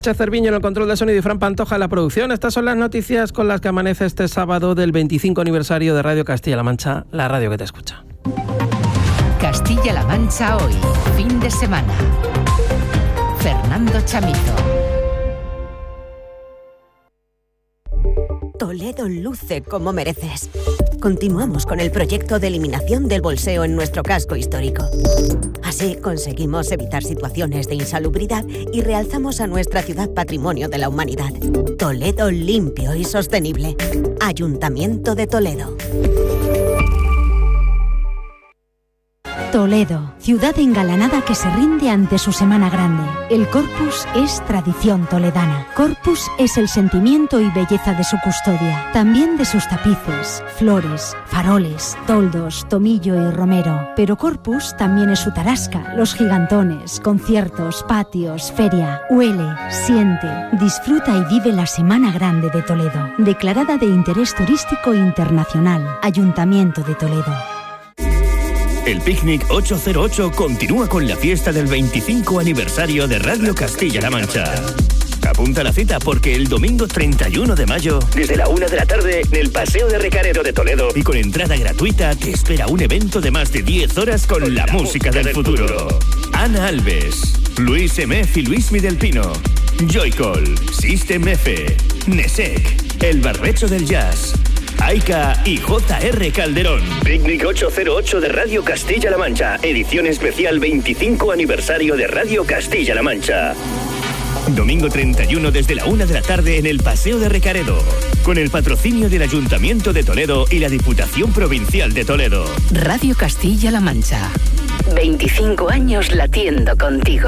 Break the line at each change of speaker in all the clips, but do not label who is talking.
Cerviño en el control de sonido y Fran Pantoja en la producción. Estas son las noticias con las que amanece este sábado del 25 aniversario de Radio Castilla-La Mancha, la radio que te escucha.
Castilla-La Mancha hoy, fin de semana. Fernando Chamizo.
Toledo luce como mereces. Continuamos con el proyecto de eliminación del bolseo en nuestro casco histórico. Así conseguimos evitar situaciones de insalubridad y realzamos a nuestra ciudad patrimonio de la humanidad. Toledo limpio y sostenible. Ayuntamiento de Toledo.
Toledo, ciudad engalanada que se rinde ante su Semana Grande. El Corpus es tradición toledana. Corpus es el sentimiento y belleza de su custodia, también de sus tapices, flores, faroles, toldos, tomillo y romero. Pero Corpus también es su tarasca, los gigantones, conciertos, patios, feria. Huele, siente, disfruta y vive la Semana Grande de Toledo, declarada de interés turístico internacional. Ayuntamiento de Toledo.
El Picnic 808 continúa con la fiesta del 25 aniversario de Radio Castilla-La Mancha. Apunta la cita porque el domingo 31 de mayo, desde la 1 de la tarde, en el Paseo de Recaredo de Toledo y con entrada gratuita, te espera un evento de más de 10 horas con la música del futuro. Ana Alves, Luis Emef y Luismi del Pino, Joycol, System F, Nesek, El Barbecho del Jazz, Aika y J.R. Calderón. Picnic 808 de Radio Castilla-La Mancha. Edición especial 25 aniversario de Radio Castilla-La Mancha. Domingo 31 desde la 1 de la tarde en el Paseo de Recaredo. Con el patrocinio del Ayuntamiento de Toledo y la Diputación Provincial de Toledo.
Radio Castilla-La Mancha. 25 años latiendo contigo.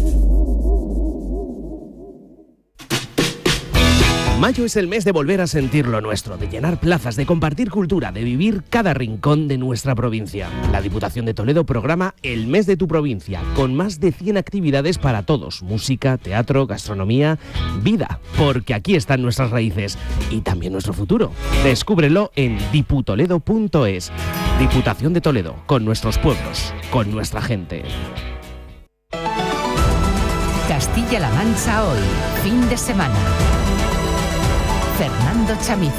Mayo es el mes de volver a sentir lo nuestro, de llenar plazas, de compartir cultura, de vivir cada rincón de nuestra provincia. La Diputación de Toledo programa El Mes de tu Provincia, con más de 100 actividades para todos. Música, teatro, gastronomía, vida, porque aquí están nuestras raíces y también nuestro futuro. Descúbrelo en diputoledo.es. Diputación de Toledo, con nuestros pueblos, con nuestra gente.
Castilla-La Mancha hoy, fin de semana. Fernando Chamizo.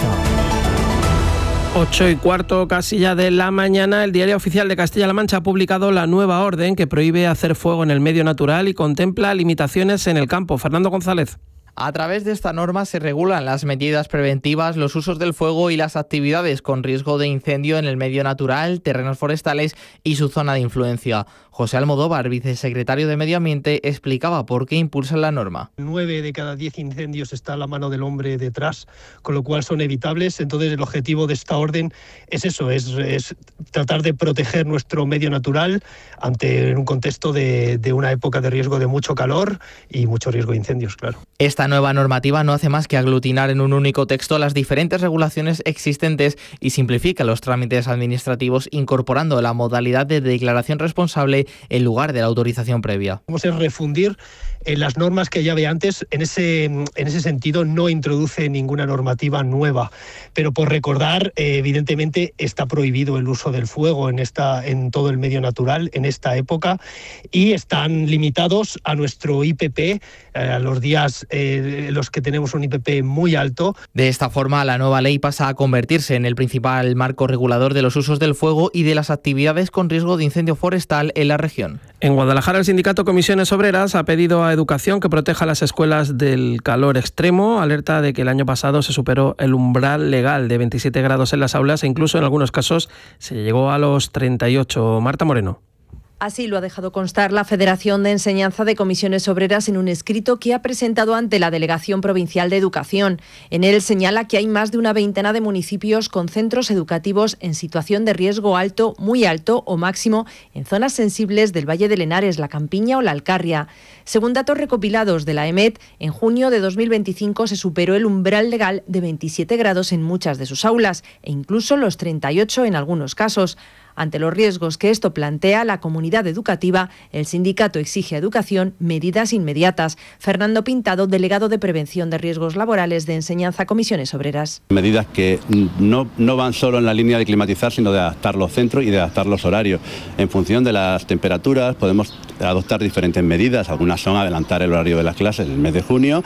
8:15 casi ya de la mañana, el Diario Oficial de Castilla-La Mancha ha publicado la nueva orden que prohíbe hacer fuego en el medio natural y contempla limitaciones en el campo. Fernando González.
A través de esta norma se regulan las medidas preventivas, los usos del fuego y las actividades con riesgo de incendio en el medio natural, terrenos forestales y su zona de influencia. José Almodóvar, vicesecretario de Medio Ambiente, explicaba por qué impulsan la norma.
9 de cada 10 incendios está la mano del hombre detrás, con lo cual son evitables. Entonces el objetivo de esta orden es eso, es tratar de proteger nuestro medio natural ante un contexto de una época de riesgo de mucho calor y mucho riesgo de incendios, claro.
Esta nueva normativa no hace más que aglutinar en un único texto las diferentes regulaciones existentes y simplifica los trámites administrativos incorporando la modalidad de declaración responsable en lugar de la autorización previa.
Vamos a refundir las normas que ya había antes. En ese sentido no introduce ninguna normativa nueva, pero por recordar, evidentemente está prohibido el uso del fuego en todo el medio natural en esta época y están limitados a nuestro IPP, a los días en los que tenemos un IPP muy alto.
De esta forma, la nueva ley pasa a convertirse en el principal marco regulador de los usos del fuego y de las actividades con riesgo de incendio forestal en la región.
En Guadalajara, el sindicato Comisiones Obreras ha pedido a Educación que proteja las escuelas del calor extremo. Alerta de que el año pasado se superó el umbral legal de 27 grados en las aulas e incluso en algunos casos se llegó a los 38. Marta Moreno.
Así lo ha dejado constar la Federación de Enseñanza de Comisiones Obreras en un escrito que ha presentado ante la Delegación Provincial de Educación. En él señala que hay más de una veintena de municipios con centros educativos en situación de riesgo alto, muy alto o máximo en zonas sensibles del Valle de Henares, la Campiña o la Alcarria. Según datos recopilados de la EMET, en junio de 2025 se superó el umbral legal de 27 grados en muchas de sus aulas e incluso los 38 en algunos casos. Ante los riesgos que esto plantea la comunidad educativa, el sindicato exige a Educación medidas inmediatas. Fernando Pintado, delegado de Prevención de Riesgos Laborales de Enseñanza Comisiones Obreras.
Medidas que no van solo en la línea de climatizar, sino de adaptar los centros y de adaptar los horarios. En función de las temperaturas podemos adoptar diferentes medidas. Algunas son adelantar el horario de las clases en el mes de junio